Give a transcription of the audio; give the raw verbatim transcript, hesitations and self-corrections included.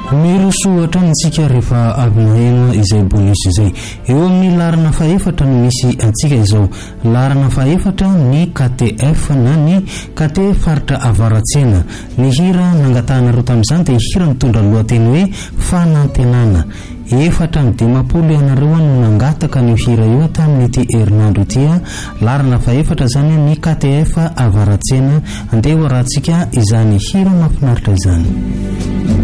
mirosohatra antsika rehefa avy naheno izay bonus izay. Eo amin'ny larana faefatra no misy antsika izao. Larana faefatra ny K T F na ny K T faritra avaratsena. Ny hira nangatahana roa tamin'izany dia hira mitondra lohateny hoe fanantenana. Efatra ny dimapolo ianareo no nangataka ny hira io tamin'ity herinandro ity. Larana faefatra zany ny K T F avaratsena. Andeha ho arahantsika izany hira mahafinaritra izany.